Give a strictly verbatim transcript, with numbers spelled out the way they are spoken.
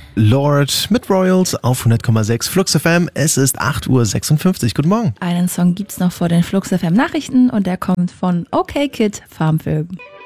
Lord mit Royals auf hundert Komma sechs Flux F M. Es ist acht Uhr sechsundfünfzig. Guten Morgen. Einen Song gibt's noch vor den Flux F M Nachrichten und der kommt von OK Kid, Farmvögel.